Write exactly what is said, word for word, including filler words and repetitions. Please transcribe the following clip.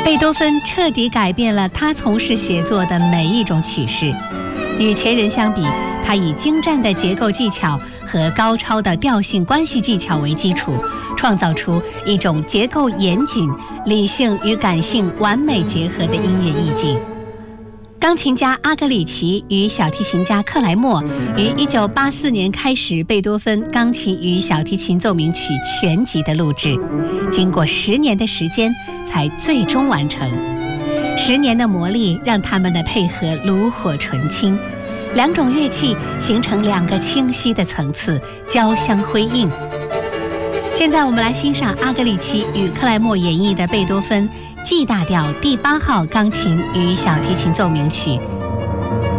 贝多芬彻底改变了他从事写作的每一种曲式。与前人相比，他以精湛的结构技巧和高超的调性关系技巧为基础，创造出一种结构严谨、理性与感性完美结合的音乐意境。钢琴家阿格里奇与小提琴家克莱默于一九八四年开始贝多芬钢琴与小提琴奏鸣曲全集的录制，经过十年的时间才最终完成。十年的磨砺让他们的配合炉火纯青，两种乐器形成两个清晰的层次，交相辉映。现在我们来欣赏阿格里奇与克莱默演绎的贝多芬 G 大调第八号钢琴与小提琴奏鸣曲。